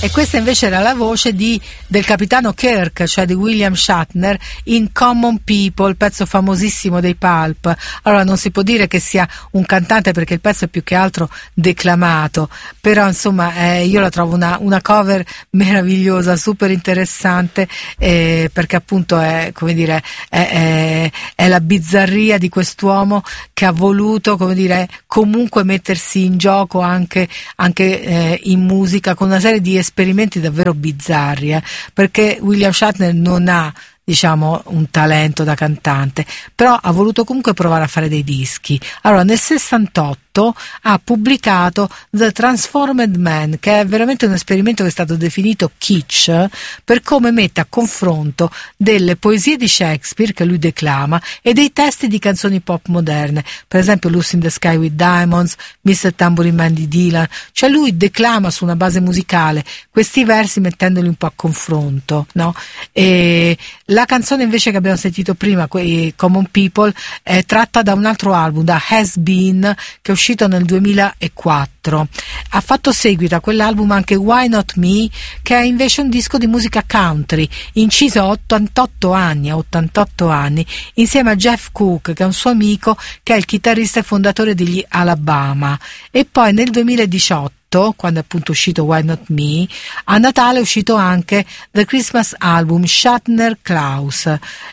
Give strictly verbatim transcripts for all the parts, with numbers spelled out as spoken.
E questa invece era la voce di, del capitano Kirk, cioè di William Shatner, in Common People, pezzo famosissimo dei Pulp. Allora non si può dire che sia un cantante perché il pezzo è più che altro declamato, però insomma eh, io la trovo una, una cover meravigliosa, super interessante, eh, perché appunto è, come dire, è, è, è la bizzarria di quest'uomo che ha voluto, come dire, comunque mettersi in gioco anche, anche eh, in musica con una serie di esperimenti davvero bizzarri, eh, perché William Shatner non ha, diciamo, un talento da cantante, però ha voluto comunque provare a fare dei dischi. Allora nel sessantotto ha pubblicato The Transformed Man, che è veramente un esperimento che è stato definito kitsch per come mette a confronto delle poesie di Shakespeare che lui declama e dei testi di canzoni pop moderne, per esempio Lucy in the Sky with Diamonds, mister Tambourine Man di Dylan. Cioè lui declama su una base musicale questi versi mettendoli un po' a confronto, no? E la canzone invece che abbiamo sentito prima, Common People, è tratta da un altro album, da Has Been, che è uscito nel duemilaquattro. Ha fatto seguito a quell'album anche Why Not Me, che è invece un disco di musica country, inciso a ottantotto anni, a ottantotto anni, insieme a Jeff Cook, che è un suo amico, che è il chitarrista e fondatore degli Alabama. E poi nel duemiladiciotto, quando è appunto uscito Why Not Me, a Natale è uscito anche The Christmas Album Shatner Klaus,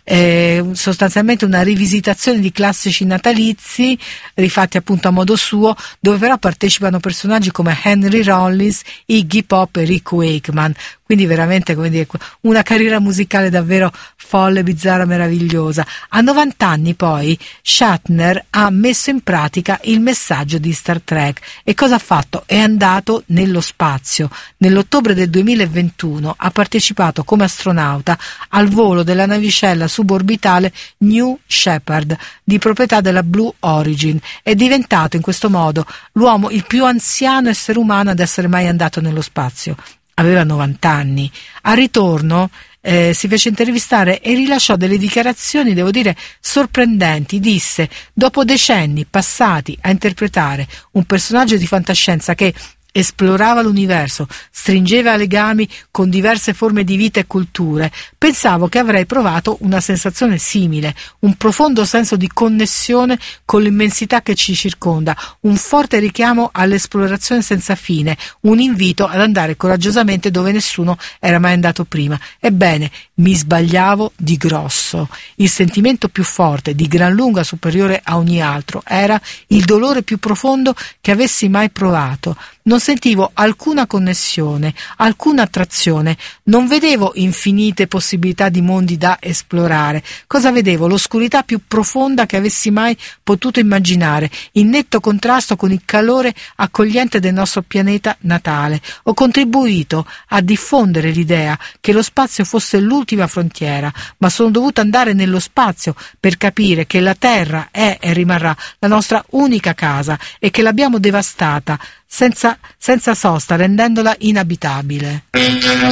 eh, sostanzialmente una rivisitazione di classici natalizi rifatti appunto a modo suo, dove però partecipano personaggi come Henry Rollins, Iggy Pop e Rick Wakeman. Quindi veramente, come dire, una carriera musicale davvero folle, bizzarra, meravigliosa. A novanta anni poi Shatner ha messo in pratica il messaggio di Star Trek. E cosa ha fatto? È andato nello spazio. Nell'ottobre del duemilaventuno ha partecipato come astronauta al volo della navicella suborbitale New Shepard, di proprietà della Blue Origin. È diventato in questo modo l'uomo, il più anziano essere umano ad essere mai andato nello spazio. Aveva novanta anni. Al ritorno eh, si fece intervistare e rilasciò delle dichiarazioni, devo dire, sorprendenti. Disse: dopo decenni passati a interpretare un personaggio di fantascienza che esplorava l'universo, stringeva legami con diverse forme di vita e culture, pensavo che avrei provato una sensazione simile, un profondo senso di connessione con l'immensità che ci circonda, un forte richiamo all'esplorazione senza fine, un invito ad andare coraggiosamente dove nessuno era mai andato prima. Ebbene, mi sbagliavo di grosso. Il sentimento più forte, di gran lunga superiore a ogni altro, era il dolore più profondo che avessi mai provato. Non sentivo alcuna connessione, alcuna attrazione, non vedevo infinite possibilità di mondi da esplorare. Cosa vedevo? L'oscurità più profonda che avessi mai potuto immaginare, in netto contrasto con il calore accogliente del nostro pianeta natale. Ho contribuito a diffondere l'idea che lo spazio fosse l'ultima frontiera, ma sono dovuta andare nello spazio per capire che la Terra è e rimarrà la nostra unica casa e che l'abbiamo devastata senza, senza sosta, rendendola inabitabile.